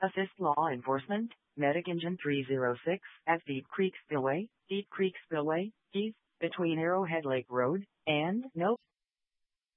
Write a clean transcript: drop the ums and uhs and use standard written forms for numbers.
Assist law enforcement, Medic Engine 306, at Deep Creek Spillway, Keys, between Arrowhead Lake Road, and Nope.